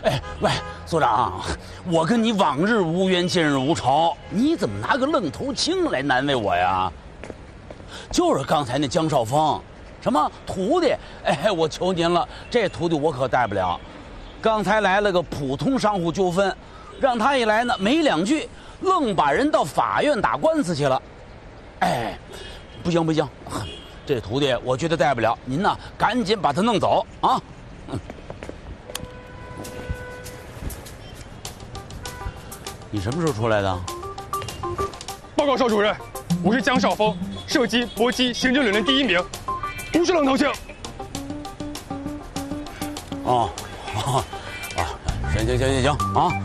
哎，喂，所长，我跟你往日无冤，近日无仇，你怎么拿个愣头青来难为我呀？就是刚才那江少峰，什么徒弟？哎，我求您了，这徒弟我可带不了。刚才来了个普通商户纠纷，让他一来呢，没2句，愣把人到法院打官司去了。哎，不行不行，这徒弟我觉得带不了，您呢赶紧把他弄走啊！你什么时候出来的？ 报告邵主任，我是江少峰，射击、搏击、行政理论第1名，不是愣头青。 哦，啊，行啊！